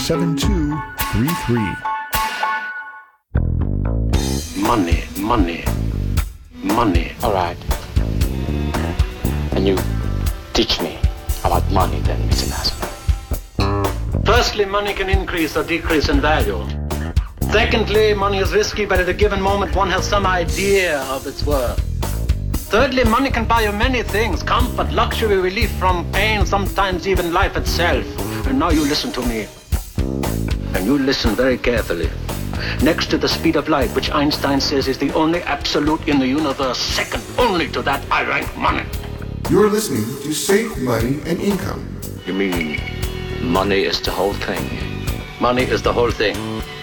855-355-7233. Money. All right. And you teach me about money then, Mr. Nassmer. Firstly, money can increase or decrease in value. Secondly, money is risky, but at a given moment one has some idea of its worth. Thirdly, money can buy you many things: comfort, luxury, relief from pain, sometimes even life itself. And now you listen to me. And you listen very carefully. Next to the speed of light, which Einstein says is the only absolute in the universe, second only to that, I rank money. You're listening to Save Money and Income. You mean money is the whole thing? Money is the whole thing.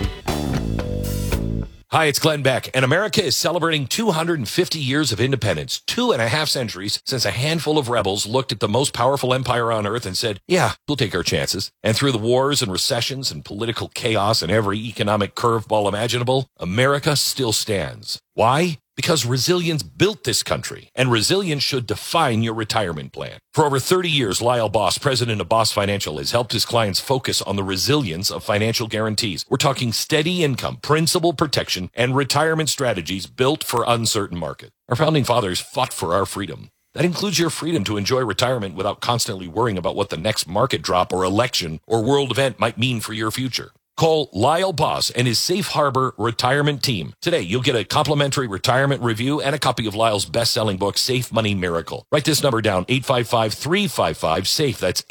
Hi, it's Glenn Beck, and America is celebrating 250 years of independence, 2.5 centuries since a handful of rebels looked at the most powerful empire on earth and said, yeah, we'll take our chances. And through the wars and recessions and political chaos and every economic curveball imaginable, America still stands. Why? Because resilience built this country, and resilience should define your retirement plan. For over 30 years, Lyle Boss, president of Boss Financial, has helped his clients focus on the resilience of financial guarantees. We're talking steady income, principal protection, and retirement strategies built for uncertain market. Our founding fathers fought for our freedom. That includes your freedom to enjoy retirement without constantly worrying about what the next market drop or election or world event might mean for your future. Call Lyle Boss and his Safe Harbor retirement team. Today, you'll get a complimentary retirement review and a copy of Lyle's best-selling book, Safe Money Miracle. Write this number down, 855-355-SAFE. That's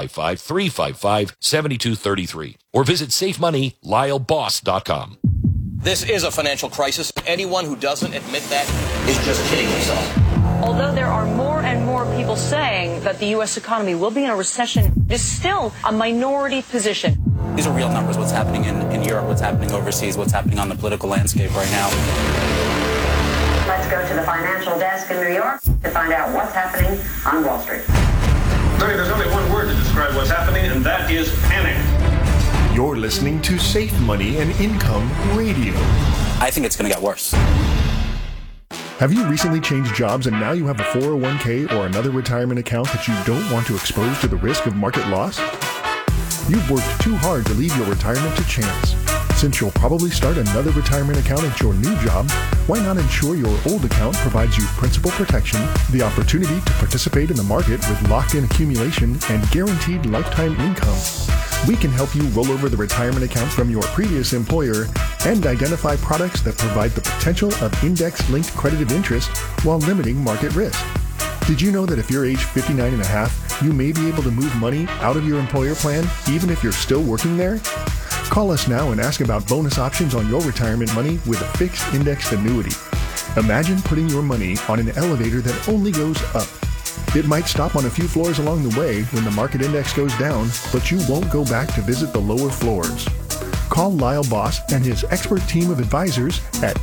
855-355-7233. Or visit SafeMoneyLyleBoss.com. This is a financial crisis. Anyone who doesn't admit that is just kidding himself. Although there are more and more people saying that the U.S. economy will be in a recession, it is still a minority position. These are real numbers, what's happening in Europe, what's happening overseas, what's happening on the political landscape right now. Let's go to the financial desk in New York to find out what's happening on Wall Street. Tony, there's only one word to describe what's happening, and that is panic. You're listening to Safe Money and Income Radio. I think it's going to get worse. Have you recently changed jobs and now you have a 401k or another retirement account that you don't want to expose to the risk of market loss? You've worked too hard to leave your retirement to chance. Since you'll probably start another retirement account at your new job, why not ensure your old account provides you principal protection, the opportunity to participate in the market with locked-in accumulation and guaranteed lifetime income? We can help you roll over the retirement account from your previous employer and identify products that provide the potential of index-linked credited interest while limiting market risk. Did you know that if you're age 59 and a half, you may be able to move money out of your employer plan even if you're still working there? Call us now and ask about bonus options on your retirement money with a fixed indexed annuity. Imagine putting your money on an elevator that only goes up. It might stop on a few floors along the way when the market index goes down, but you won't go back to visit the lower floors. Call Lyle Boss and his expert team of advisors at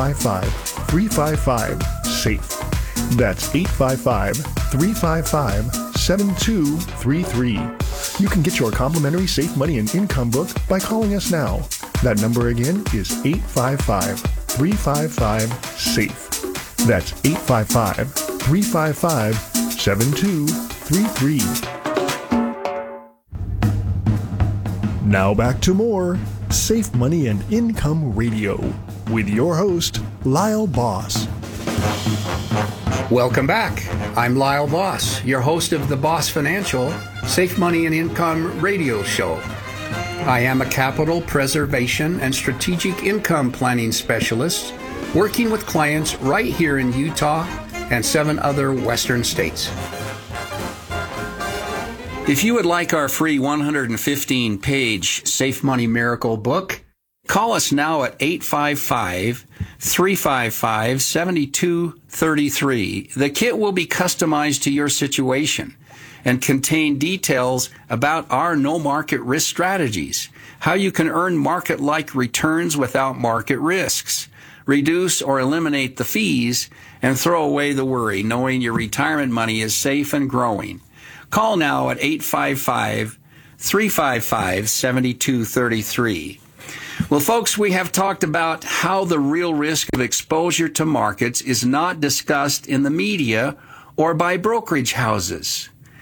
855-355-SAFE. That's 855-355-7233. You can get your complimentary Safe Money and Income book by calling us now. That number again is 855-355-SAFE. That's 855-355-7233. Now back to more Safe Money and Income Radio with your host, Lyle Boss. Welcome back. I'm Lyle Boss, your host of the Boss Financial Safe Money and Income radio show. I am a capital preservation and strategic income planning specialist working with clients right here in Utah and 7 other western states. If you would like our free 115-page Safe Money Miracle book, call us now at 855-355-7233. The kit will be customized to your situation and contain details about our no-market risk strategies, how you can earn market-like returns without market risks, reduce or eliminate the fees, and throw away the worry knowing your retirement money is safe and growing. Call now at 855-355-7233. Well, folks, we have talked about how the real risk of exposure to markets is not discussed in the media or by brokerage houses.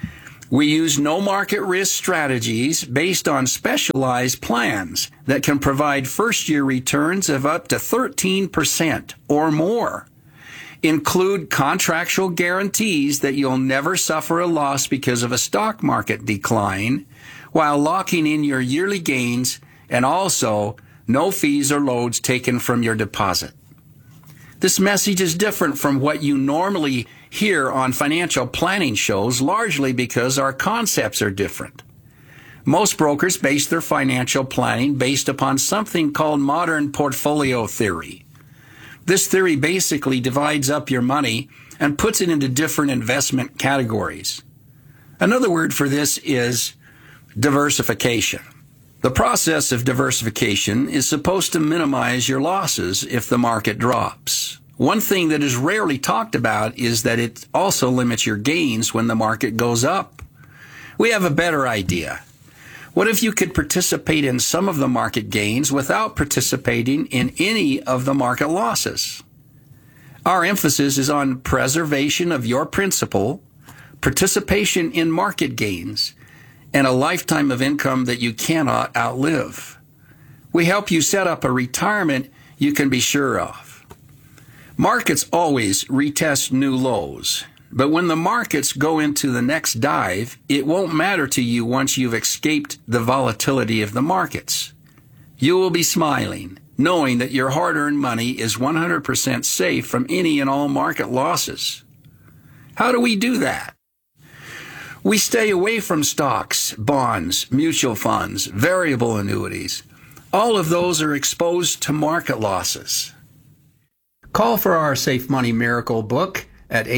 We use no market risk strategies based on specialized plans that can provide first-year returns of up to 13% or more. Include contractual guarantees that you'll never suffer a loss because of a stock market decline, while locking in your yearly gains, and also no fees or loads taken from your deposit. This message is different from what you normally hear on financial planning shows, largely because our concepts are different. Most brokers base their financial planning based upon something called modern portfolio theory. This theory basically divides up your money and puts it into different investment categories. Another word for this is diversification. The process of diversification is supposed to minimize your losses if the market drops. One thing that is rarely talked about is that it also limits your gains when the market goes up. We have a better idea. What if you could participate in some of the market gains without participating in any of the market losses? Our emphasis is on preservation of your principal, participation in market gains, and a lifetime of income that you cannot outlive. We help you set up a retirement you can be sure of. Markets always retest new lows, but when the markets go into the next dive, it won't matter to you once you've escaped the volatility of the markets. You will be smiling, knowing that your hard-earned money is 100% safe from any and all market losses. How do we do that? We stay away from stocks, bonds, mutual funds, variable annuities. All of those are exposed to market losses. Call for our Safe Money Miracle book at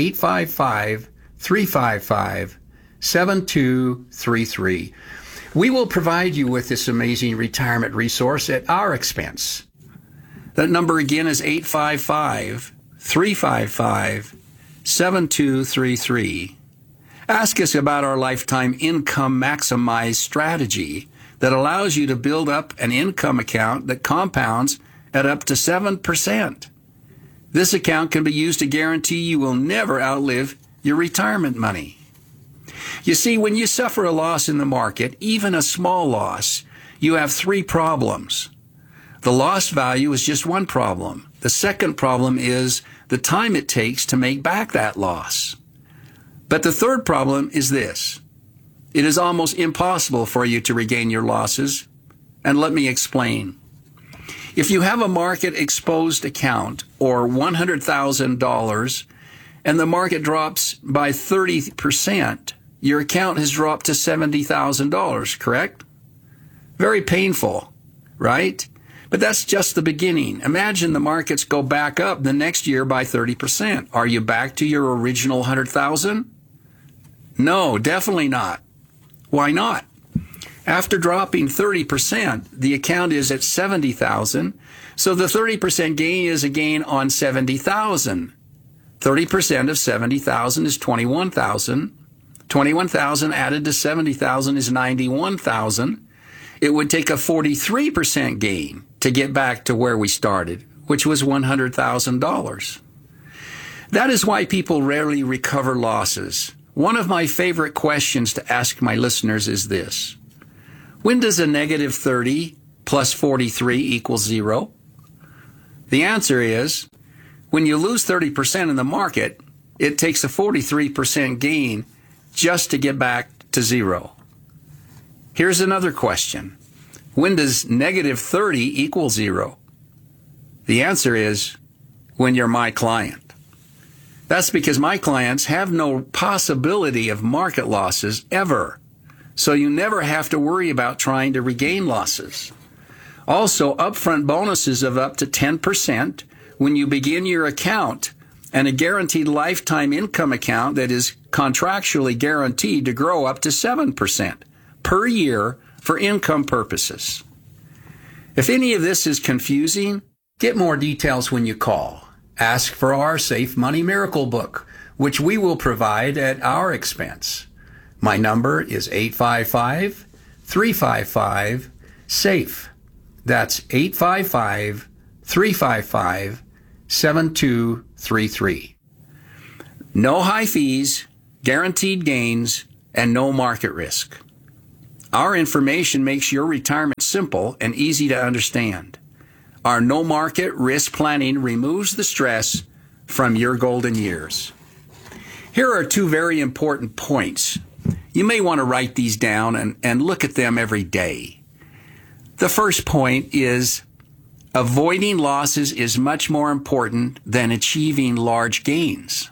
855-355-7233. We will provide you with this amazing retirement resource at our expense. That number again is 855-355-7233. Ask us about our lifetime income maximized strategy that allows you to build up an income account that compounds at up to 7%. This account can be used to guarantee you will never outlive your retirement money. You see, when you suffer a loss in the market, even a small loss, you have three problems. The lost value is just one problem. The second problem is the time it takes to make back that loss. But the third problem is this. It is almost impossible for you to regain your losses. And let me explain. If you have a market exposed account or $100,000 and the market drops by 30%, your account has dropped to $70,000, correct? Very painful, right? But that's just the beginning. Imagine the markets go back up the next year by 30%. Are you back to your original $100,000? No, definitely not. Why not? After dropping 30%, the account is at $70,000, so the 30% gain is a gain on $70,000. 30% of $70,000 is $21,000. $21,000 added to $70,000 is $91,000. It would take a 43% gain to get back to where we started, which was $100,000. That is why people rarely recover losses. One of my favorite questions to ask my listeners is this. When does a negative 30 plus 43 equal 0? The answer is, when you lose 30% in the market, it takes a 43% gain just to get back to 0. Here's another question. When does negative 30 equal 0? The answer is, when you're my client. That's because my clients have no possibility of market losses ever. So you never have to worry about trying to regain losses. Also, upfront bonuses of up to 10% when you begin your account and a guaranteed lifetime income account that is contractually guaranteed to grow up to 7% per year for income purposes. If any of this is confusing, get more details when you call. Ask for our Safe Money Miracle book, which we will provide at our expense. My number is 855-355-SAFE. That's 855-355-7233. No high fees, guaranteed gains, and no market risk. Our information makes your retirement simple and easy to understand. Our no market risk planning removes the stress from your golden years. Here are two very important points. You may want to write these down and look at them every day. The first point is avoiding losses is much more important than achieving large gains.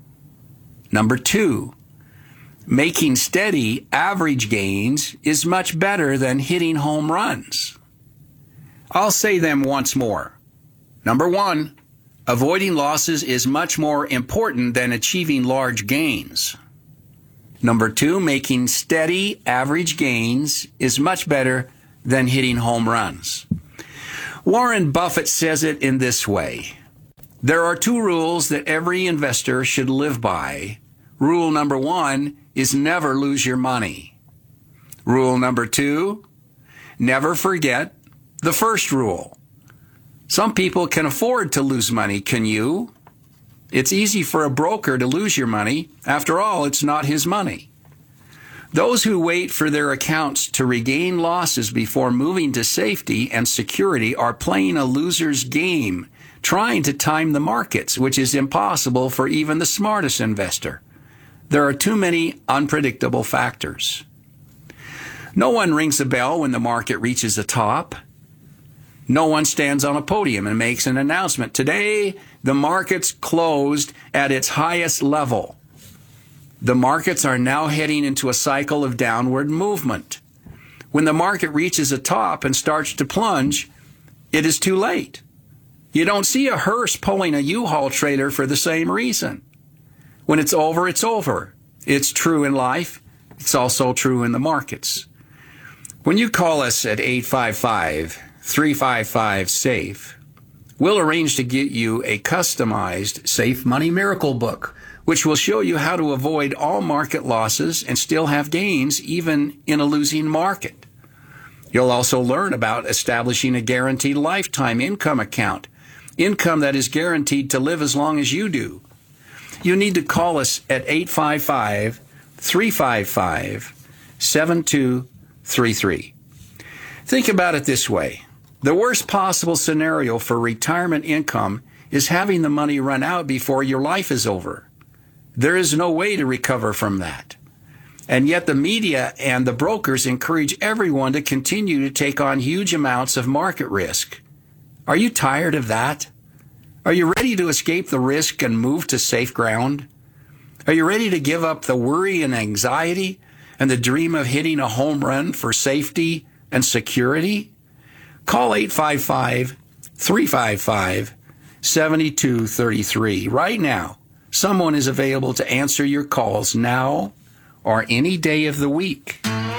Number two, making steady average gains is much better than hitting home runs. I'll say them once more. Number one, avoiding losses is much more important than achieving large gains. Number two, making steady average gains is much better than hitting home runs. Warren Buffett says it in this way. There are two rules that every investor should live by. Rule number one is never lose your money. Rule number two, never forget the first rule. Some people can afford to lose money. Can you? It's easy for a broker to lose your money. After all, it's not his money. Those who wait for their accounts to regain losses before moving to safety and security are playing a loser's game, trying to time the markets, which is impossible for even the smartest investor. There are too many unpredictable factors. No one rings a bell when the market reaches the top. No one stands on a podium and makes an announcement. Today, the market's closed at its highest level. The markets are now heading into a cycle of downward movement. When the market reaches a top and starts to plunge, it is too late. You don't see a hearse pulling a U-Haul trailer for the same reason. When it's over, it's over. It's true in life. It's also true in the markets. When you call us at 855-355-SAFE, we'll arrange to get you a customized Safe Money Miracle Book, which will show you how to avoid all market losses and still have gains even in a losing market. You'll also learn about establishing a guaranteed lifetime income account, income that is guaranteed to live as long as you do. You need to call us at 855-355-7233. Think about it this way. The worst possible scenario for retirement income is having the money run out before your life is over. There is no way to recover from that. And yet the media and the brokers encourage everyone to continue to take on huge amounts of market risk. Are you tired of that? Are you ready to escape the risk and move to safe ground? Are you ready to give up the worry and anxiety and the dream of hitting a home run for safety and security? Call 855-355-7233 right now. Someone is available to answer your calls now or any day of the week.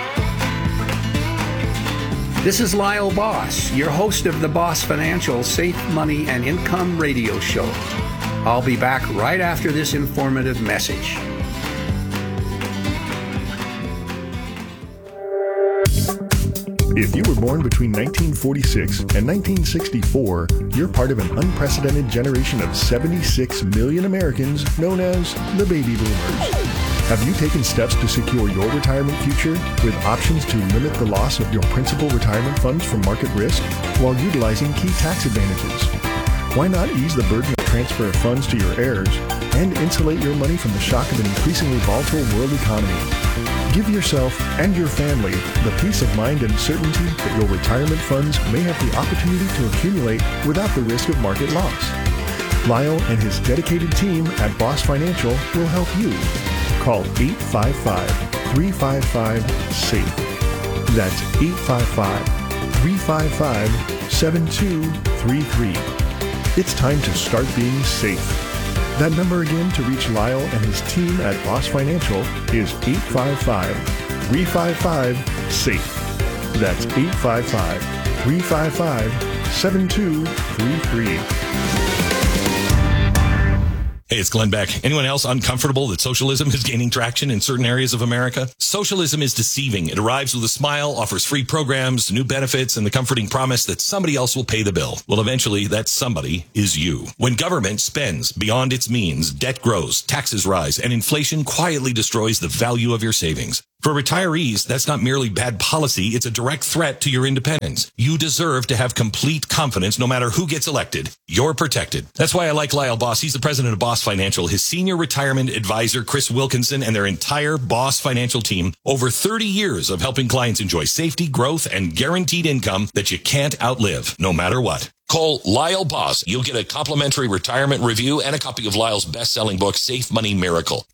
This is Lyle Boss, your host of the Boss Financial Safe Money and Income Radio Show. I'll be back right after this informative message. If you were born between 1946 and 1964, you're part of an unprecedented generation of 76 million Americans known as the baby boomers. Have you taken steps to secure your retirement future with options to limit the loss of your principal retirement funds from market risk while utilizing key tax advantages? Why not ease the burden of transfer of funds to your heirs and insulate your money from the shock of an increasingly volatile world economy? Give yourself and your family the peace of mind and certainty that your retirement funds may have the opportunity to accumulate without the risk of market loss. Lyle and his dedicated team at Boss Financial will help you. Call 855-355-SAFE. That's 855-355-7233. It's time to start being safe. That number again to reach Lyle and his team at Boss Financial is 855-355-SAFE. That's 855-355-7233. Hey, it's Glenn Beck. Anyone else uncomfortable that socialism is gaining traction in certain areas of America? Socialism is deceiving. It arrives with a smile, offers free programs, new benefits, and the comforting promise that somebody else will pay the bill. Well, eventually, that somebody is you. When government spends beyond its means, debt grows, taxes rise, and inflation quietly destroys the value of your savings. For retirees, that's not merely bad policy, it's a direct threat to your independence. You deserve to have complete confidence no matter who gets elected. You're protected. That's why I like Lyle Boss. He's the president of Boss Financial. His senior retirement advisor, Chris Wilkinson, and their entire Boss Financial team, over 30 years of helping clients enjoy safety, growth, and guaranteed income that you can't outlive, no matter what. Call Lyle Boss. You'll get a complimentary retirement review and a copy of Lyle's best-selling book, Safe Money Miracle.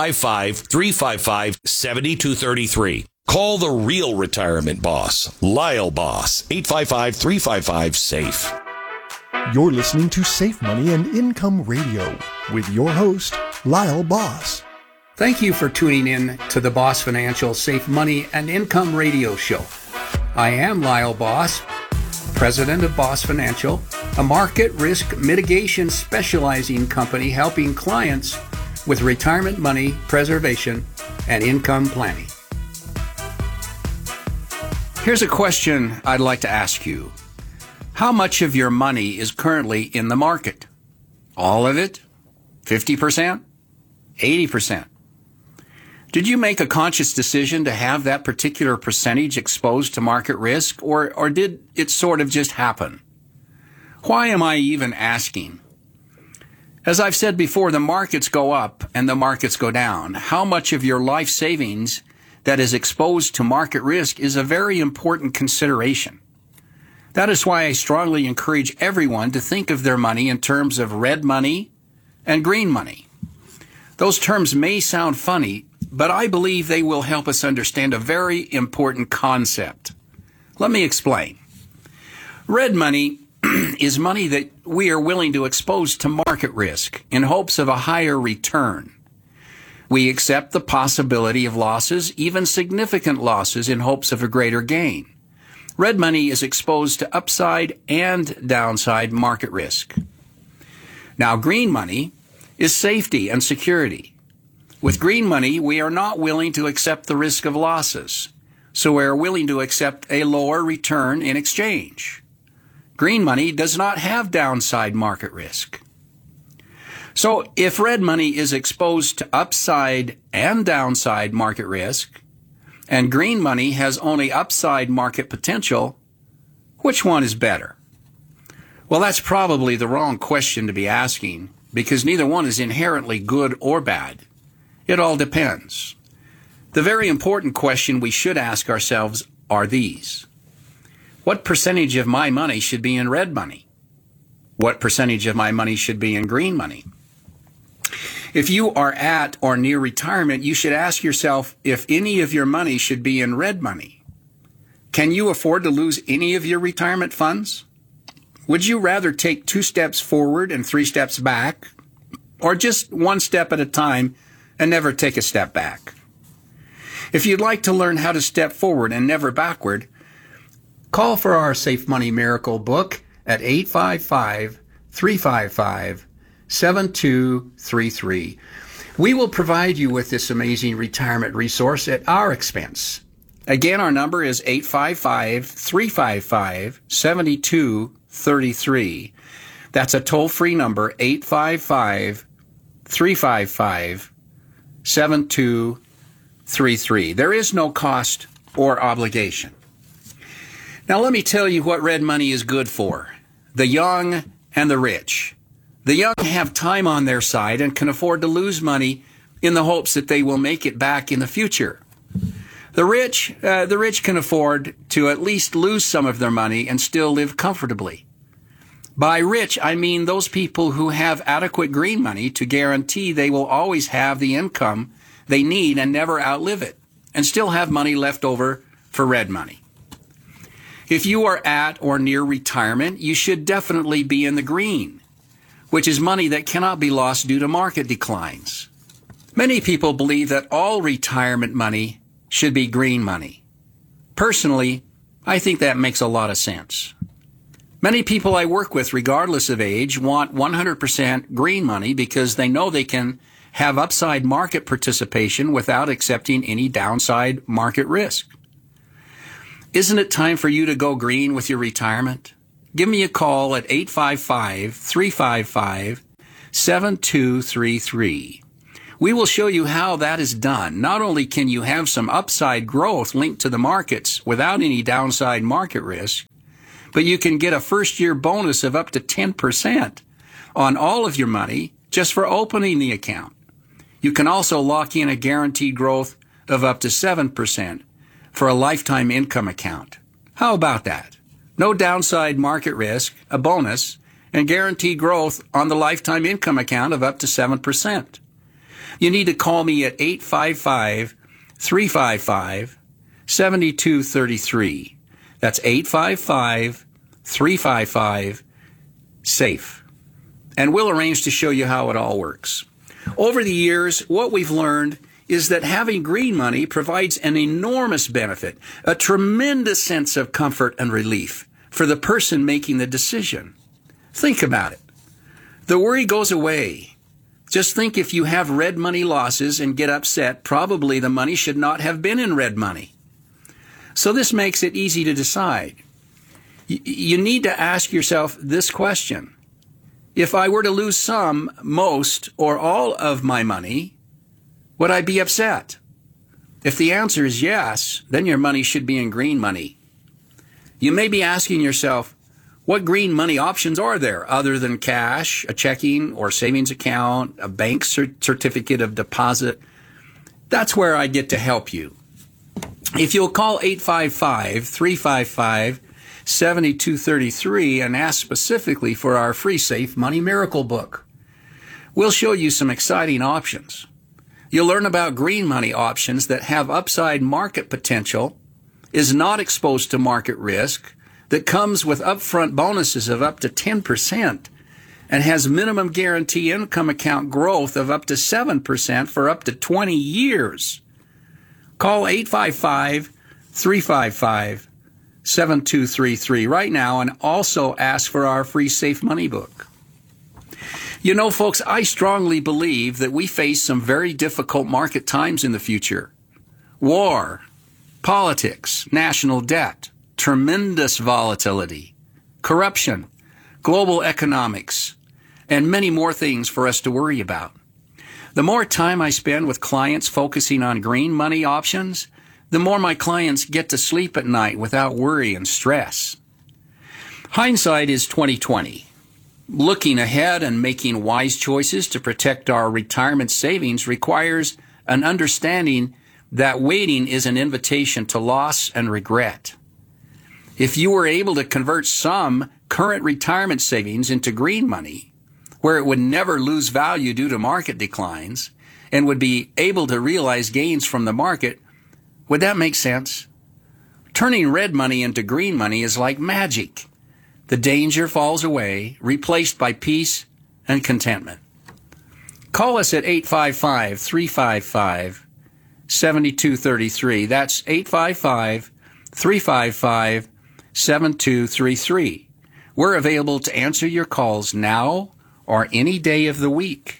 855-355-7233. Call the real retirement boss, Lyle Boss. 855-355-SAFE. You're listening to Safe Money and Income Radio with your host, Lyle Boss. Thank you for tuning in to the Boss Financial Safe Money and Income Radio Show. I am Lyle Boss, president of Boss Financial, a market risk mitigation specializing company helping clients with retirement money preservation and income planning. Here's a question I'd like to ask you. How much of your money is currently in the market? All of it? 50%? 80%? Did you make a conscious decision to have that particular percentage exposed to market risk, or did it sort of just happen? Why am I even asking? As I've said before, the markets go up and the markets go down. How much of your life savings that is exposed to market risk is a very important consideration. That is why I strongly encourage everyone to think of their money in terms of red money and green money. Those terms may sound funny, but I believe they will help us understand a very important concept. Let me explain. Red money is money that we are willing to expose to market risk in hopes of a higher return. We accept the possibility of losses, even significant losses, in hopes of a greater gain. Red money is exposed to upside and downside market risk. Now, green money is safety and security. With green money, we are not willing to accept the risk of losses, so we are willing to accept a lower return in exchange. Green money does not have downside market risk. So if red money is exposed to upside and downside market risk, and green money has only upside market potential, which one is better? Well, that's probably the wrong question to be asking, because neither one is inherently good or bad. It all depends. The very important question we should ask ourselves are these. What percentage of my money should be in red money? What percentage of my money should be in green money? If you are at or near retirement, you should ask yourself if any of your money should be in red money. Can you afford to lose any of your retirement funds? Would you rather take 2 steps forward and 3 steps back, or just 1 step at a time and never take a step back? If you'd like to learn how to step forward and never backward, call for our Safe Money Miracle book at 855-355-7233. We will provide you with this amazing retirement resource at our expense. Again, our number is 855-355-7233. That's a toll-free number, 855-355-7233. There is no cost or obligation. Now let me tell you what red money is good for. The young and the rich. The young have time on their side and can afford to lose money in the hopes that they will make it back in the future. The rich can afford to at least lose some of their money and still live comfortably. By rich, I mean those people who have adequate green money to guarantee they will always have the income they need and never outlive it, and still have money left over for red money. If you are at or near retirement, you should definitely be in the green, which is money that cannot be lost due to market declines. Many people believe that all retirement money should be green money. Personally, I think that makes a lot of sense. Many people I work with, regardless of age, want 100% green money because they know they can have upside market participation without accepting any downside market risk. Isn't it time for you to go green with your retirement? Give me a call at 855-355-7233. We will show you how that is done. Not only can you have some upside growth linked to the markets without any downside market risk, but you can get a first-year bonus of up to 10% on all of your money just for opening the account. You can also lock in a guaranteed growth of up to 7% for a lifetime income account. How about that? No downside market risk, a bonus, and guaranteed growth on the lifetime income account of up to 7%. You need to call me at 855-355-7233. That's 855-355-SAFE. And we'll arrange to show you how it all works. Over the years, what we've learned is that having green money provides an enormous benefit, a tremendous sense of comfort and relief for the person making the decision. Think about it. The worry goes away. Just think if you have red money losses and get upset, probably the money should not have been in red money. So this makes it easy to decide. You need to ask yourself this question. If I were to lose some, most, or all of my money, would I be upset? If the answer is yes, then your money should be in green money. You may be asking yourself, what green money options are there other than cash, a checking or savings account, a bank certificate of deposit? That's where I get to help you. If you'll call 855-355-7233 and ask specifically for our free Safe Money Miracle book, we'll show you some exciting options. You'll learn about green money options that have upside market potential, is not exposed to market risk, that comes with upfront bonuses of up to 10%, and has minimum guarantee income account growth of up to 7% for up to 20 years. Call 855-355-7233 right now and also ask for our free Safe Money book. You know, folks, I strongly believe that we face some very difficult market times in the future. War, politics, national debt, tremendous volatility, corruption, global economics, and many more things for us to worry about. The more time I spend with clients focusing on green money options, the more my clients get to sleep at night without worry and stress. Hindsight is 20/20. Looking ahead and making wise choices to protect our retirement savings requires an understanding that waiting is an invitation to loss and regret. If you were able to convert some current retirement savings into green money, where it would never lose value due to market declines, and would be able to realize gains from the market, would that make sense? Turning red money into green money is like magic. The danger falls away, replaced by peace and contentment. Call us at 855-355-7233. That's 855-355-7233. We're available to answer your calls now or any day of the week.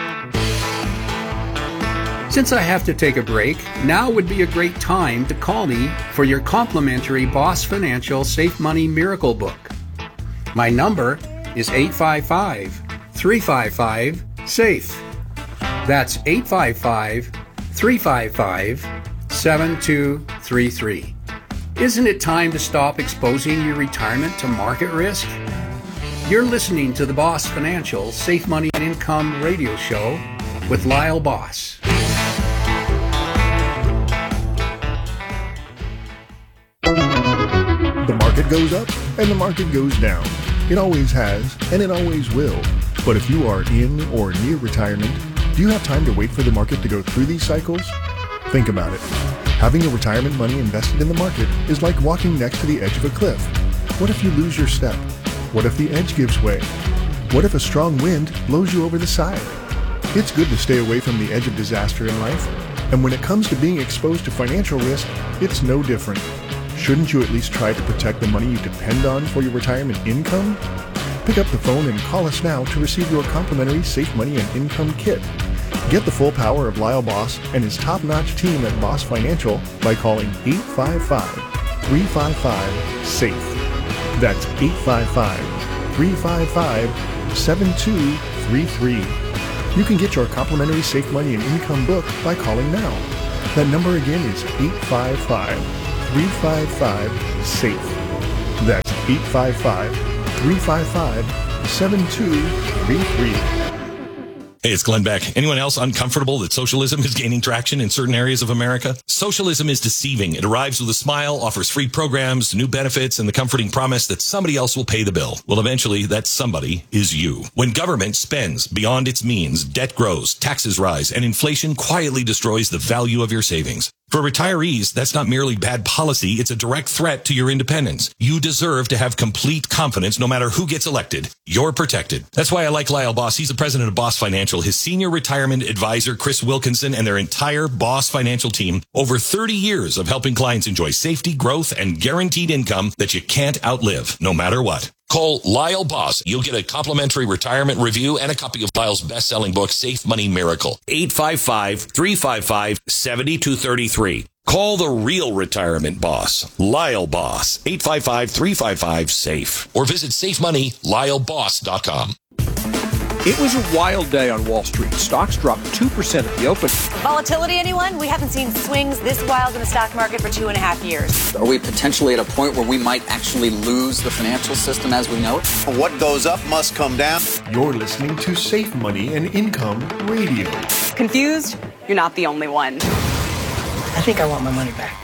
Since I have to take a break, now would be a great time to call me for your complimentary Boss Financial Safe Money Miracle book. My number is 855-355-SAFE. That's 855-355-7233. Isn't it time to stop exposing your retirement to market risk? You're listening to the Boss Financial Safe Money and Income radio show with Lyle Boss. The market goes up and the market goes down. It always has, and it always will. But if you are in or near retirement, do you have time to wait for the market to go through these cycles? Think about it. Having your retirement money invested in the market is like walking next to the edge of a cliff. What if you lose your step? What if the edge gives way? What if a strong wind blows you over the side? It's good to stay away from the edge of disaster in life, and when it comes to being exposed to financial risk, it's no different. Shouldn't you at least try to protect the money you depend on for your retirement income? Pick up the phone and call us now to receive your complimentary Safe Money and Income Kit. Get the full power of Lyle Boss and his top-notch team at Boss Financial by calling 855-355-SAFE. That's 855-355-7233. You can get your complimentary Safe Money and Income book by calling now. That number again is 855-355-SAFE. That's 855-355-7233. Hey, it's Glenn Beck. Anyone else uncomfortable that socialism is gaining traction in certain areas of America? Socialism is deceiving. It arrives with a smile, offers free programs, new benefits, and the comforting promise that somebody else will pay the bill. Well, eventually, that somebody is you. When government spends beyond its means, debt grows, taxes rise, and inflation quietly destroys the value of your savings. For retirees, that's not merely bad policy, it's a direct threat to your independence. You deserve to have complete confidence no matter who gets elected. You're protected. That's why I like Lyle Boss. He's the president of Boss Financial. His senior retirement advisor, Chris Wilkinson, and their entire Boss Financial team. Over 30 years of helping clients enjoy safety, growth, and guaranteed income that you can't outlive, no matter what. Call Lyle Boss. You'll get a complimentary retirement review and a copy of Lyle's best-selling book, Safe Money Miracle. 855-355-7233. Call the real retirement boss, Lyle Boss. 855-355-SAFE. Or visit SafeMoneyLyleBoss.com. It was a wild day on Wall Street. Stocks dropped 2% at the open. Volatility, anyone? We haven't seen swings this wild in the stock market for 2.5 years. Are we potentially at a point where we might actually lose the financial system as we know it? What goes up must come down. You're listening to Safe Money and Income Radio. Confused? You're not the only one. I think I want my money back.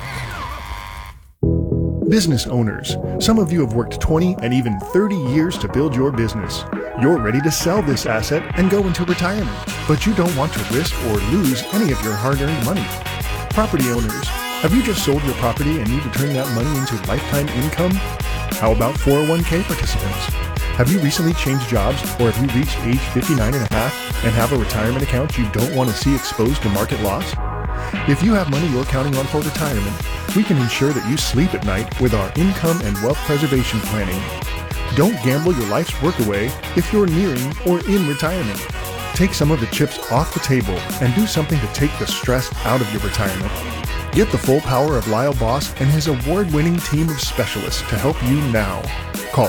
Business owners, some of you have worked 20 and even 30 years to build your business. You're ready to sell this asset and go into retirement, but you don't want to risk or lose any of your hard-earned money. Property owners, have you just sold your property and need to turn that money into lifetime income? How about 401k participants? Have you recently changed jobs, or have you reached age 59 and a half and have a retirement account you don't want to see exposed to market loss? If you have money you're counting on for retirement, we can ensure that you sleep at night with our income and wealth preservation planning. Don't gamble your life's work away if you're nearing or in retirement. Take some of the chips off the table and do something to take the stress out of your retirement. Get the full power of Lyle Boss and his award-winning team of specialists to help you now. Call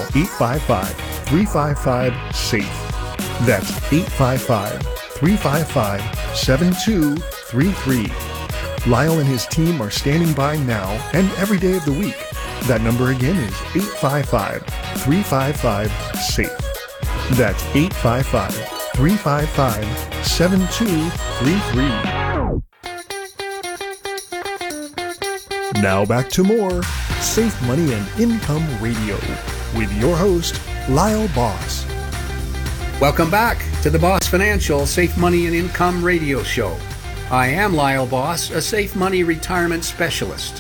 855-355-SAFE. That's 855-355-7233. Lyle and his team are standing by now and every day of the week. That number again is 855-355-SAFE. That's 855-355-7233. Now back to more Safe Money and Income Radio with your host, Lyle Boss. Welcome back to the Boss Financial Safe Money and Income Radio Show. I am Lyle Boss, a safe money retirement specialist.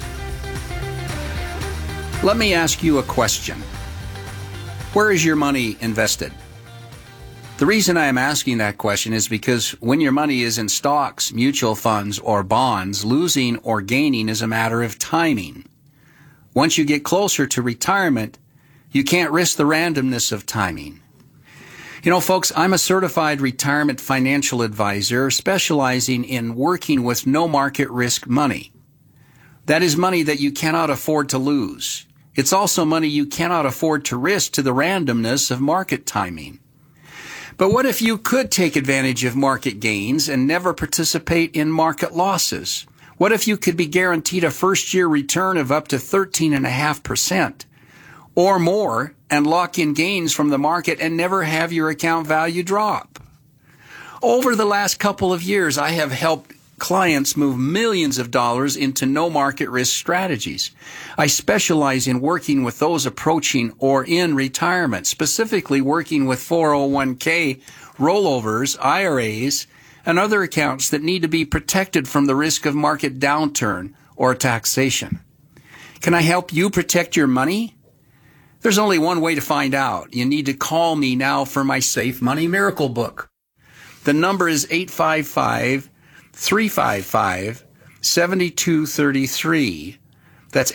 Let me ask you a question. Where is your money invested? The reason I am asking that question is because when your money is in stocks, mutual funds, or bonds, losing or gaining is a matter of timing. Once you get closer to retirement, you can't risk the randomness of timing. You know, folks, I'm a certified retirement financial advisor specializing in working with no market risk money. That is money that you cannot afford to lose. It's also money you cannot afford to risk to the randomness of market timing. But what if you could take advantage of market gains and never participate in market losses? What if you could be guaranteed a first-year return of up to 13.5% or more and lock in gains from the market and never have your account value drop? Over the last couple of years, I have helped clients move millions of dollars into no market risk strategies. I specialize in working with those approaching or in retirement, specifically working with 401k rollovers, IRAs, and other accounts that need to be protected from the risk of market downturn or taxation. Can I help you protect your money? There's only one way to find out. You need to call me now for my Safe Money Miracle book. The number is 855-355-7233. That's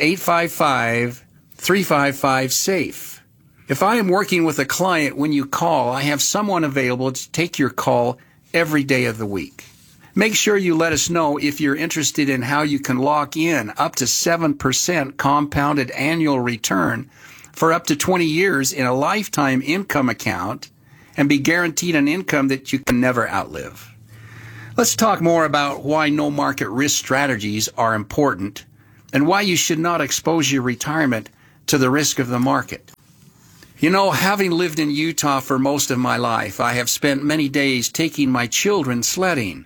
855-355-SAFE. If I am working with a client when you call, I have someone available to take your call every day of the week. Make sure you let us know if you're interested in how you can lock in up to 7% compounded annual return for up to 20 years in a lifetime income account and be guaranteed an income that you can never outlive. Let's talk more about why no market risk strategies are important and why you should not expose your retirement to the risk of the market. You know, having lived in Utah for most of my life, I have spent many days taking my children sledding.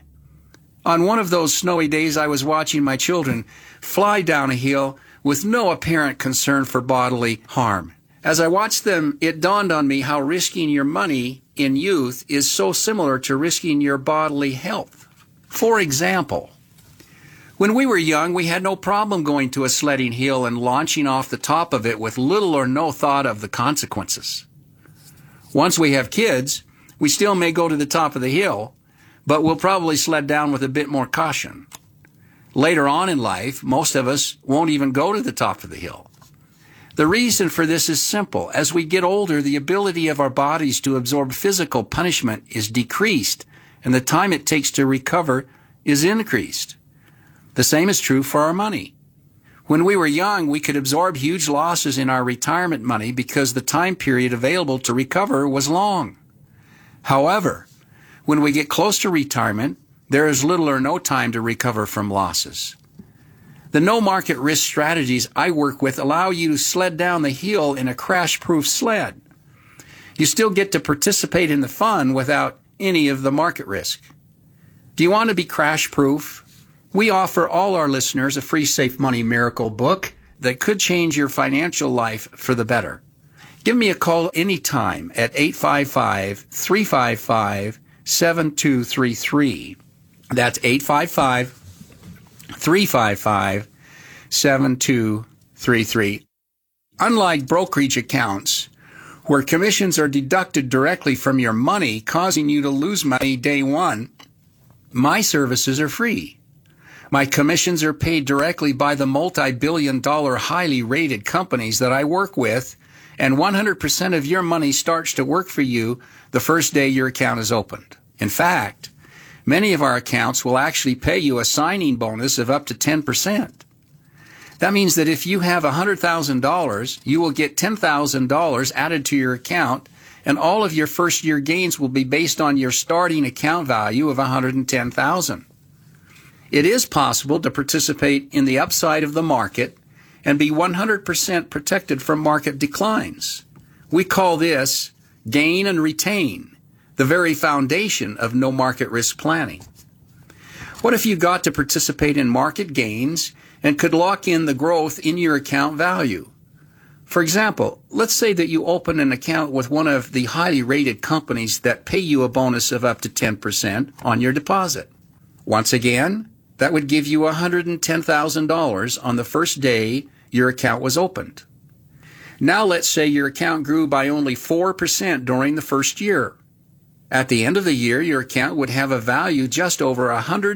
On one of those snowy days, I was watching my children fly down a hill with no apparent concern for bodily harm. As I watched them, it dawned on me how risking your money in youth is so similar to risking your bodily health. For example, when we were young, we had no problem going to a sledding hill and launching off the top of it with little or no thought of the consequences. Once we have kids, we still may go to the top of the hill, but we'll probably sled down with a bit more caution. Later on in life, most of us won't even go to the top of the hill. The reason for this is simple. As we get older, the ability of our bodies to absorb physical punishment is decreased, and the time it takes to recover is increased. The same is true for our money. When we were young, we could absorb huge losses in our retirement money because the time period available to recover was long. However, when we get close to retirement, there is little or no time to recover from losses. The no market risk strategies I work with allow you to sled down the hill in a crash-proof sled. You still get to participate in the fun without any of the market risk. Do you want to be crash-proof? We offer all our listeners a free Safe Money Miracle book that could change your financial life for the better. Give me a call anytime at 855-355-7233. That's 855-355-7233. Unlike brokerage accounts, where commissions are deducted directly from your money, causing you to lose money day one, my services are free. My commissions are paid directly by the multi-billion-dollar highly rated companies that I work with, and 100% of your money starts to work for you the first day your account is opened. In fact, many of our accounts will actually pay you a signing bonus of up to 10%. That means that if you have $100,000, you will get $10,000 added to your account, and all of your first-year gains will be based on your starting account value of $110,000. It is possible to participate in the upside of the market and be 100% protected from market declines. We call this gain and retain, the very foundation of no market risk planning. What if you got to participate in market gains and could lock in the growth in your account value? For example, let's say that you open an account with one of the highly rated companies that pay you a bonus of up to 10% on your deposit. Once again, that would give you $110,000 on the first day your account was opened. Now let's say your account grew by only 4% during the first year. At the end of the year, your account would have a value just over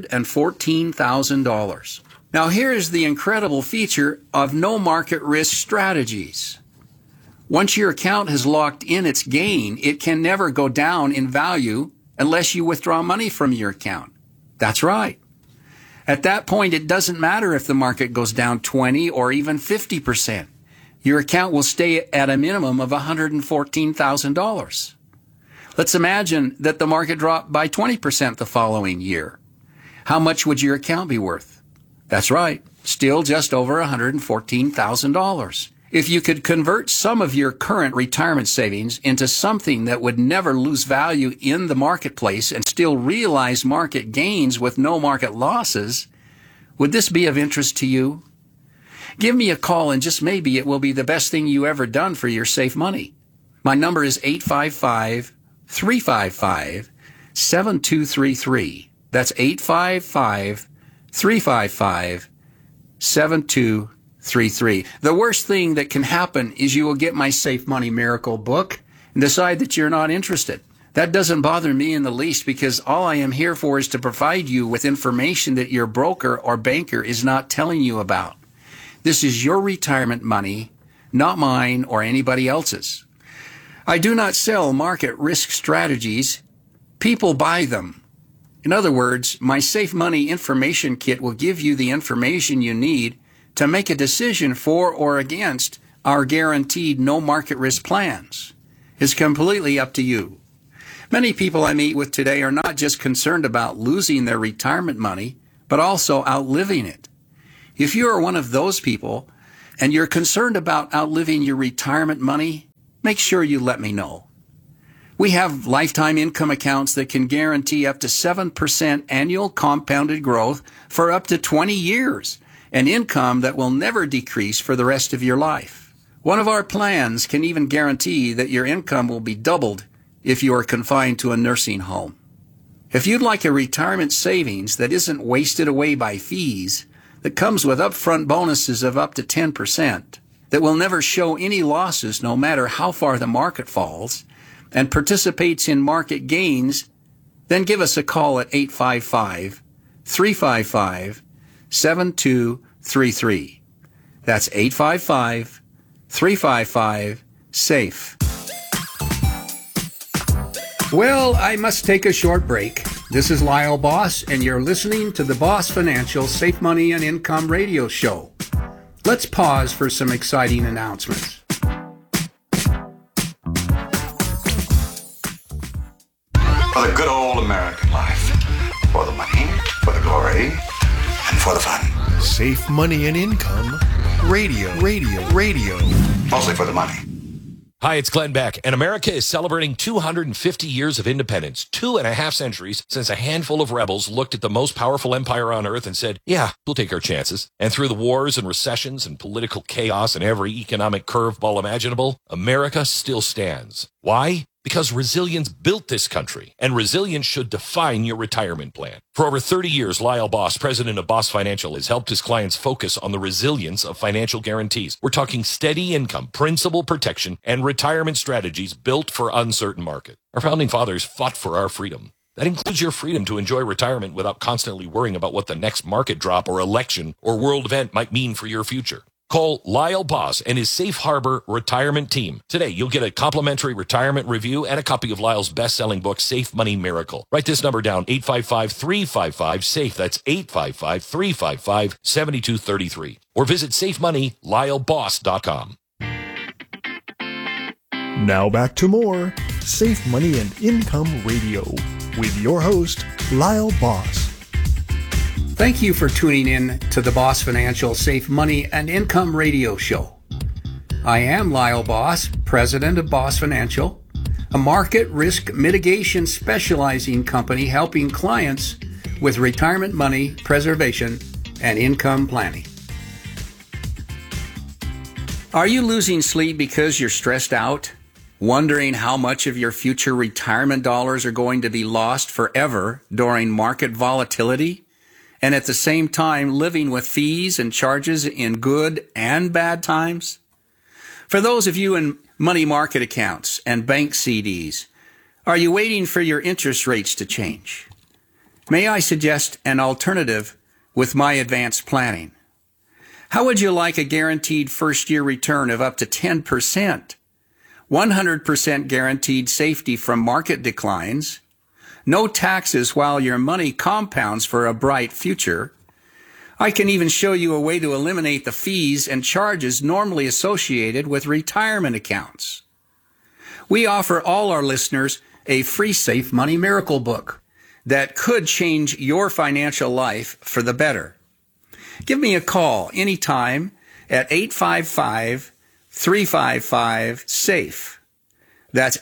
$114,000. Now here is the incredible feature of no market risk strategies. Once your account has locked in its gain, it can never go down in value unless you withdraw money from your account. That's right. At that point, it doesn't matter if the market goes down 20 or even 50%. Your account will stay at a minimum of $114,000. Let's imagine that the market dropped by 20% the following year. How much would your account be worth? That's right, still just over $114,000. If you could convert some of your current retirement savings into something that would never lose value in the marketplace and still realize market gains with no market losses, would this be of interest to you? Give me a call and just maybe it will be the best thing you ever done for your safe money. My number is 855-355-7233. That's 855-355-7233. The worst thing that can happen is you will get my Safe Money Miracle book and decide that you're not interested. That doesn't bother me in the least because all I am here for is to provide you with information that your broker or banker is not telling you about. This is your retirement money, not mine or anybody else's. I do not sell market risk strategies. People buy them. In other words, my Safe Money Information Kit will give you the information you need to make a decision for or against our guaranteed no market risk plans. It's completely up to you. Many people I meet with today are not just concerned about losing their retirement money, but also outliving it. If you are one of those people and you're concerned about outliving your retirement money, make sure you let me know. We have lifetime income accounts that can guarantee up to 7% annual compounded growth for up to 20 years, an income that will never decrease for the rest of your life. One of our plans can even guarantee that your income will be doubled if you are confined to a nursing home. If you'd like a retirement savings that isn't wasted away by fees, that comes with upfront bonuses of up to 10%, that will never show any losses no matter how far the market falls, and participates in market gains, then give us a call at 855-355-7233. That's 855-355-SAFE. Well, I must take a short break. This is Lyle Boss, and you're listening to the Boss Financial Safe Money and Income Radio Show. Let's pause for some exciting announcements. For the good old American life. For the money, for the glory, and for the fun. Safe Money and Income Radio. Mostly for the money. Hi, it's Glenn Beck, and America is celebrating 250 years of independence, 2.5 centuries since a handful of rebels looked at the most powerful empire on earth and said, yeah, we'll take our chances. And through the wars and recessions and political chaos and every economic curveball imaginable, America still stands. Why? Because resilience built this country, and resilience should define your retirement plan. For over 30 years, Lyle Boss, president of Boss Financial, has helped his clients focus on the resilience of financial guarantees. We're talking steady income, principal protection, and retirement strategies built for uncertain market. Our founding fathers fought for our freedom. That includes your freedom to enjoy retirement without constantly worrying about what the next market drop or election or world event might mean for your future. Call Lyle Boss and his Safe Harbor retirement team. Today, you'll get a complimentary retirement review and a copy of Lyle's best-selling book, Safe Money Miracle. Write this number down, 855-355-SAFE. That's 855-355-7233. Or visit SafeMoneyLyleBoss.com. Now back to more Safe Money and Income Radio with your host, Lyle Boss. Thank you for tuning in to the Boss Financial Safe Money and Income Radio Show. I am Lyle Boss, president of Boss Financial, a market risk mitigation specializing company helping clients with retirement money preservation and income planning. Are you losing sleep because you're stressed out? Wondering how much of your future retirement dollars are going to be lost forever during market volatility? And at the same time living with fees and charges in good and bad times? For those of you in money market accounts and bank CDs, are you waiting for your interest rates to change? May I suggest an alternative with my advanced planning? How would you like a guaranteed first-year return of up to 10%? 100% guaranteed safety from market declines, no taxes while your money compounds for a bright future. I can even show you a way to eliminate the fees and charges normally associated with retirement accounts. We offer all our listeners a free Safe Money Miracle book that could change your financial life for the better. Give me a call anytime at 855-355-SAFE. That's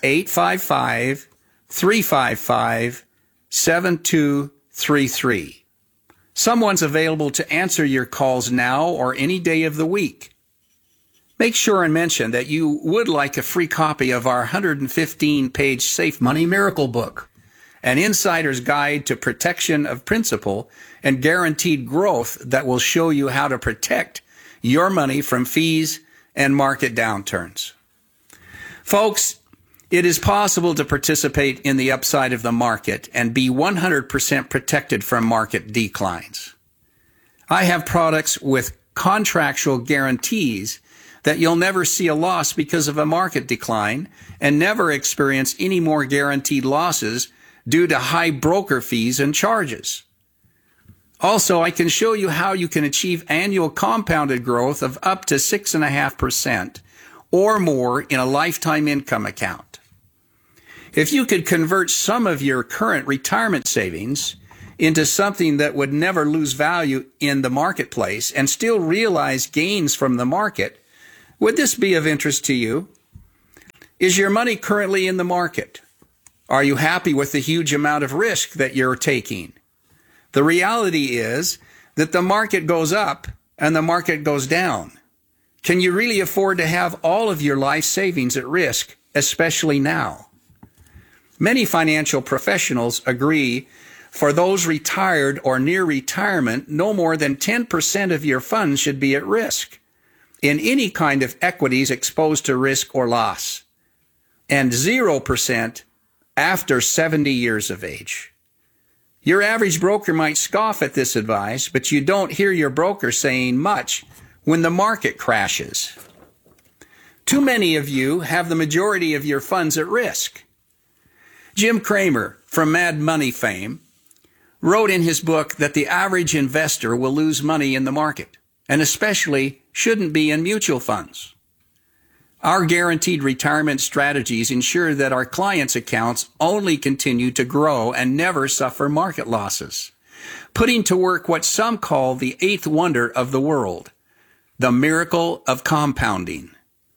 855-355-7233. Someone's available to answer your calls now or any day of the week. Make sure and mention that you would like a free copy of our 115-page Safe Money Miracle book, an insider's guide to protection of principal and guaranteed growth that will show you how to protect your money from fees and market downturns. Folks, it is possible to participate in the upside of the market and be 100% protected from market declines. I have products with contractual guarantees that you'll never see a loss because of a market decline and never experience any more guaranteed losses due to high broker fees and charges. Also, I can show you how you can achieve annual compounded growth of up to 6.5% or more in a lifetime income account. If you could convert some of your current retirement savings into something that would never lose value in the marketplace and still realize gains from the market, would this be of interest to you? Is your money currently in the market? Are you happy with the huge amount of risk that you're taking? The reality is that the market goes up and the market goes down. Can you really afford to have all of your life savings at risk, especially now? Many financial professionals agree for those retired or near retirement, no more than 10% of your funds should be at risk in any kind of equities exposed to risk or loss, and 0% after 70 years of age. Your average broker might scoff at this advice, but you don't hear your broker saying much when the market crashes. Too many of you have the majority of your funds at risk. Jim Cramer, from Mad Money fame, wrote in his book that the average investor will lose money in the market, and especially shouldn't be in mutual funds. Our guaranteed retirement strategies ensure that our clients' accounts only continue to grow and never suffer market losses, putting to work what some call the eighth wonder of the world, the miracle of compounding.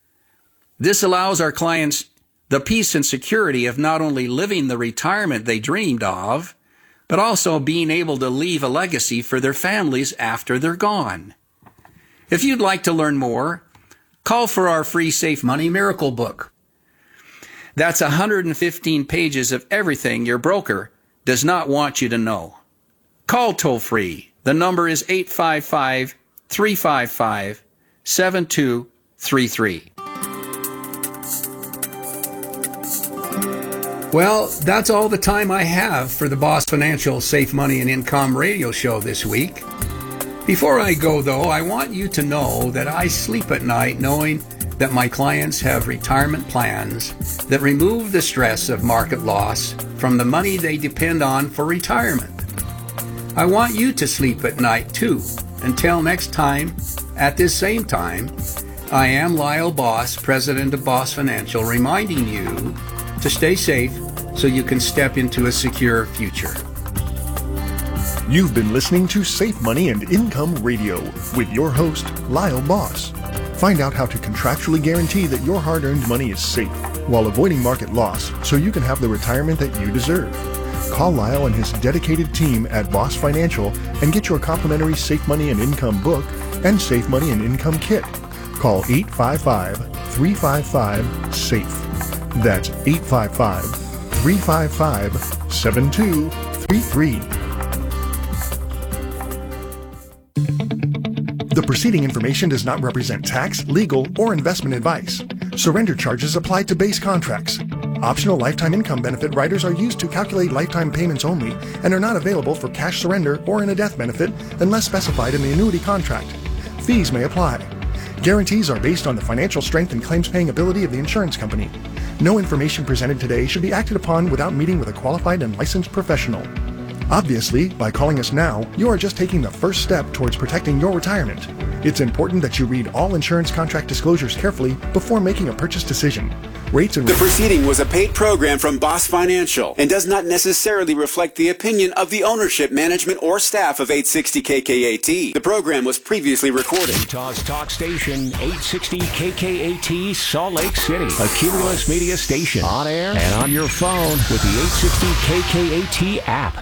This allows our clients the peace and security of not only living the retirement they dreamed of, but also being able to leave a legacy for their families after they're gone. If you'd like to learn more, call for our free Safe Money Miracle Book. That's 115 pages of everything your broker does not want you to know. Call toll free. The number is 855-355-7233. Well, that's all the time I have for the Boss Financial Safe Money and Income radio show this week. Before I go, though, I want you to know that I sleep at night knowing that my clients have retirement plans that remove the stress of market loss from the money they depend on for retirement. I want you to sleep at night, too. Until next time, at this same time, I am Lyle Boss, President of Boss Financial, reminding you to stay safe so you can step into a secure future. You've been listening to Safe Money and Income Radio with your host, Lyle Boss. Find out how to contractually guarantee that your hard-earned money is safe while avoiding market loss so you can have the retirement that you deserve. Call Lyle and his dedicated team at Boss Financial and get your complimentary Safe Money and Income book and Safe Money and Income kit. Call 855-355-SAFE. That's 855-355-7233. The preceding information does not represent tax, legal, or investment advice. Surrender charges apply to base contracts. Optional lifetime income benefit riders are used to calculate lifetime payments only and are not available for cash surrender or in a death benefit unless specified in the annuity contract. Fees may apply. Guarantees are based on the financial strength and claims-paying ability of the insurance company. No information presented today should be acted upon without meeting with a qualified and licensed professional. Obviously, by calling us now, you are just taking the first step towards protecting your retirement. It's important that you read all insurance contract disclosures carefully before making a purchase decision. Rates and The proceeding was a paid program from Boss Financial and does not necessarily reflect the opinion of the ownership, management, or staff of 860 KKAT. The program was previously recorded. Utah's talk station, 860 KKAT, Salt Lake City. A Cumulus Media station. On air and on your phone with the 860 KKAT app.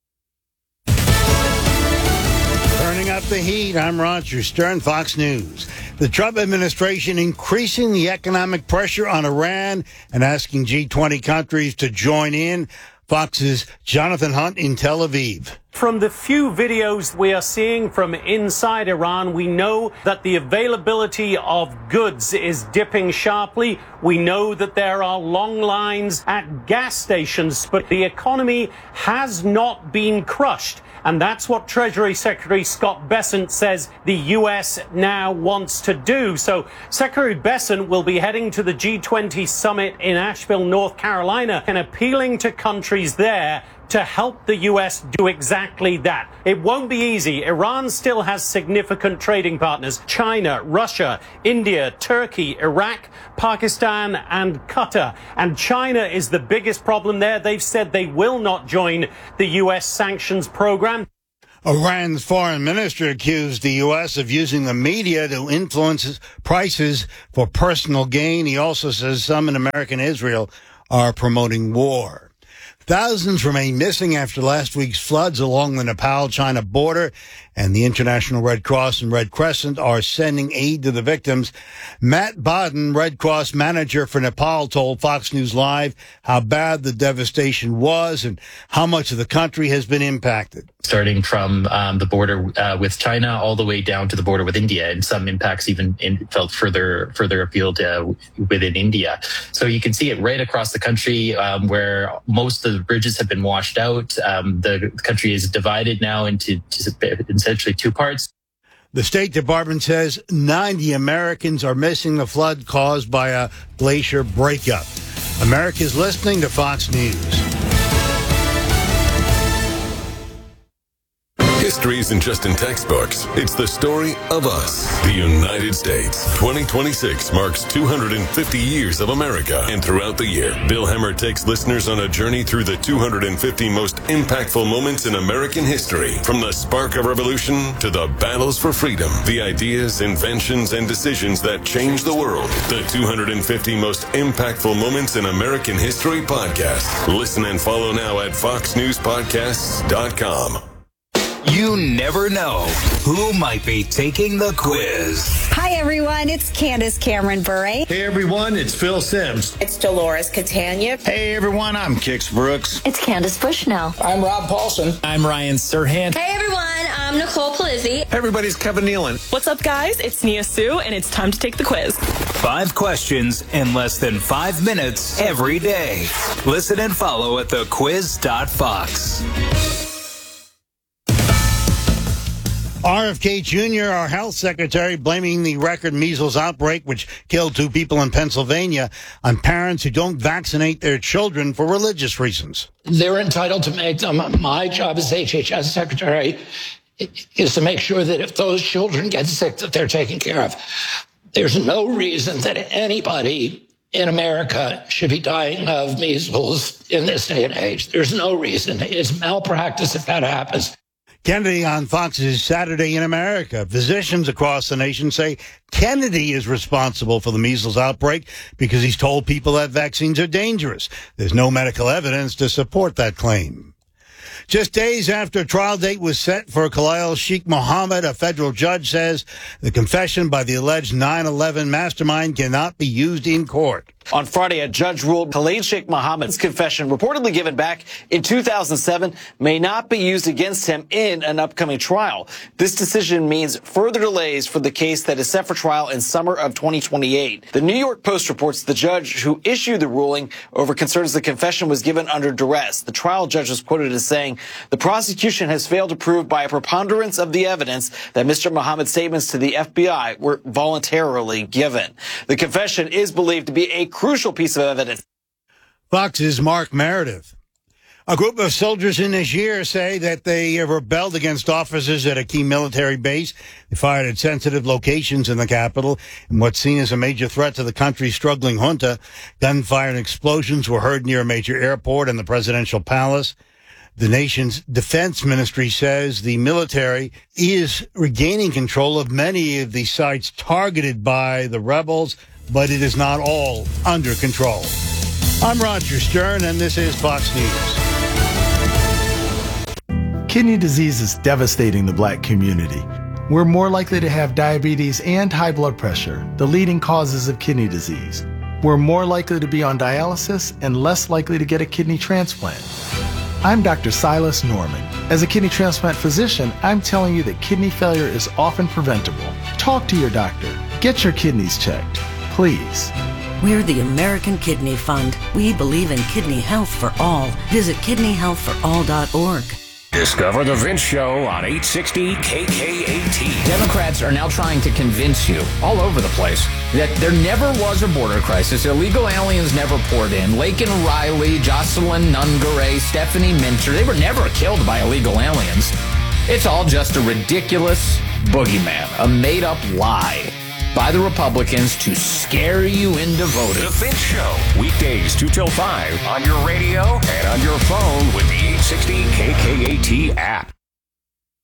Turning up the heat, I'm Roger Stern, Fox News. The Trump administration increasing the economic pressure on Iran and asking G20 countries to join in. Fox's Jonathan Hunt in Tel Aviv. From the few videos we are seeing from inside Iran, we know that the availability of goods is dipping sharply. We know that there are long lines at gas stations, but the economy has not been crushed. And that's what Treasury Secretary Scott Bessent says the U.S. now wants to do. So Secretary Bessent will be heading to the G20 summit in Asheville, North Carolina, and appealing to countries there to help the U.S. do exactly that. It won't be easy. Iran still has significant trading partners: China, Russia, India, Turkey, Iraq, Pakistan, and Qatar. And China is the biggest problem there. They've said they will not join the U.S. sanctions program. Iran's foreign minister accused the U.S. of using the media to influence prices for personal gain. He also says some in America and Israel are promoting war. Thousands remain missing after last week's floods along the Nepal-China border, and the International Red Cross and Red Crescent are sending aid to the victims. Matt Bodden, Red Cross manager for Nepal, told Fox News Live how bad the devastation was and how much of the country has been impacted. Starting from the border with China all the way down to the border with India, and some impacts even felt further afield within India. So you can see it right across the country where most of the bridges have been washed out. The country is divided now into essentially two parts. The State Department says 90 Americans are missing the flood caused by a glacier breakup. America's listening to Fox News. History isn't just in textbooks. It's the story of us, the United States. 2026 marks 250 years of America. And throughout the year, Bill Hemmer takes listeners on a journey through the 250 most impactful moments in American history. From the spark of revolution to the battles for freedom, the ideas, inventions, and decisions that changed the world. The 250 most impactful moments in American history podcast. Listen and follow now at foxnewspodcasts.com. You never know who might be taking the quiz. Hi, everyone. It's Candace Cameron Bure. Hey, everyone. It's Phil Sims. It's Dolores Catania. Hey, everyone. I'm Kix Brooks. It's Candace Bushnell. I'm Rob Paulson. I'm Ryan Serhant. Hey, everyone. I'm Nicole Palizzi. Hey, everybody's Kevin Nealon. What's up, guys? It's Nia Sue, and it's time to take the quiz. 5 questions in less than 5 minutes every day. Listen and follow at thequiz.fox. RFK Jr., our health secretary, blaming the record measles outbreak, which killed 2 people in Pennsylvania, on parents who don't vaccinate their children for religious reasons. They're entitled to make them. My job as HHS secretary is to make sure that if those children get sick, that they're taken care of. There's no reason that anybody in America should be dying of measles in this day and age. There's no reason. It's malpractice if that happens. Kennedy on Fox's Saturday in America. Physicians across the nation say Kennedy is responsible for the measles outbreak because he's told people that vaccines are dangerous. There's no medical evidence to support that claim. Just days after a trial date was set for Khalil Sheikh Mohammed, a federal judge says the confession by the alleged 9/11 mastermind cannot be used in court. On Friday, a judge ruled Khalil Sheikh Mohammed's confession, reportedly given back in 2007, may not be used against him in an upcoming trial. This decision means further delays for the case that is set for trial in summer of 2028. The New York Post reports the judge who issued the ruling over concerns the confession was given under duress. The trial judge was quoted as saying, "The prosecution has failed to prove by a preponderance of the evidence that Mr. Mohammed's statements to the FBI were voluntarily given." The confession is believed to be a crucial piece of evidence. Fox's Mark Meredith. A group of soldiers in Niger say that they rebelled against officers at a key military base. They fired at sensitive locations in the capital in what's seen as a major threat to the country's struggling junta. Gunfire and explosions were heard near a major airport and the presidential palace. The nation's defense ministry says the military is regaining control of many of the sites targeted by the rebels, but it is not all under control. I'm Roger Stern, and this is Fox News. Kidney disease is devastating the black community. We're more likely to have diabetes and high blood pressure, the leading causes of kidney disease. We're more likely to be on dialysis and less likely to get a kidney transplant. I'm Dr. Silas Norman. As a kidney transplant physician, I'm telling you that kidney failure is often preventable. Talk to your doctor. Get your kidneys checked. Please. We're the American Kidney Fund. We believe in kidney health for all. Visit kidneyhealthforall.org. Discover the Vince Show on 860 KKAT. Democrats are now trying to convince you all over the place that there never was a border crisis. Illegal aliens never poured in. Laken Riley, Jocelyn Nungaray, Stephanie Minter, they were never killed by illegal aliens. It's all just a ridiculous boogeyman, a made-up lie by the Republicans to scare you into voting. The Vince Show, weekdays 2 till 5 on your radio and on your phone with the 860 KKAT app.